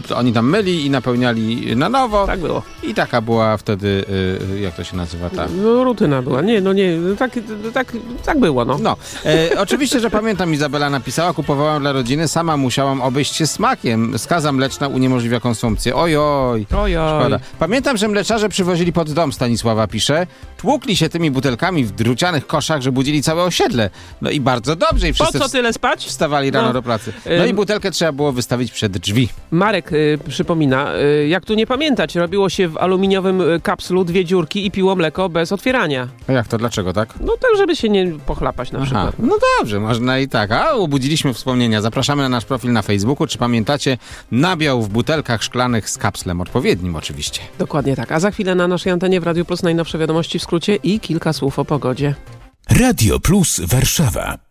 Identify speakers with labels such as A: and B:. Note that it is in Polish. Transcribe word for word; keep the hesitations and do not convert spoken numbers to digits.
A: oni tam myli i napełniali na nowo.
B: Tak było.
A: I taka była wtedy, y, jak to się nazywa? Ta?
B: No, rutyna była. Nie, no nie, no, tak, tak, tak było, no.
A: No, e, oczywiście, że pamiętam, Izabela napisała, kupowałam dla rodziny, sama musiałam obejść się smakiem. Skaza mleczna uniemożliwia konsumpcję. Ojoj.
B: Ojoj.
A: Szkoda. Pamiętam, że mleczarze przywozili pod dom, Stanisława pisze, tłukli się tymi butelkami w drucianych koszach, że budzili całe osiedle. No i bardzo dobrze. I
B: Po
A: wszyscy
B: co tyle spać?
A: wstawali rano
B: No.
A: do pracy. No i butelkę trzeba było wystawić przed drzwi.
B: Marek y, przypomina, y, jak tu nie pamiętać, robiło się w aluminiowym y, kapslu dwie dziurki i piło mleko bez otwierania.
A: A jak to, dlaczego tak?
B: No tak, żeby się nie pochlapać na
A: Aha,
B: przykład.
A: no dobrze, można i tak. A obudziliśmy wspomnienia. Zapraszamy na nasz profil na Facebooku. Czy pamiętacie nabiał w butelkach szklanych z kapslem? Odpowiednim oczywiście.
B: Dokładnie tak. A za chwilę na naszej antenie w Radiu Plus najnowsze wiadomości w skrócie i kilka słów o pogodzie.
C: Radio Plus Warszawa.